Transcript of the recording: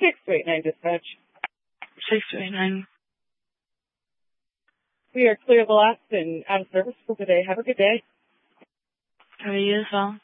6289 dispatch. 6289. We are clear of the last and out of service for today. Have a good day. How are you as well?